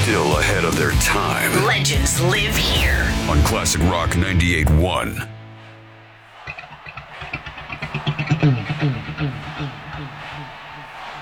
still ahead of their time. Legends live here. On Classic Rock 98.1.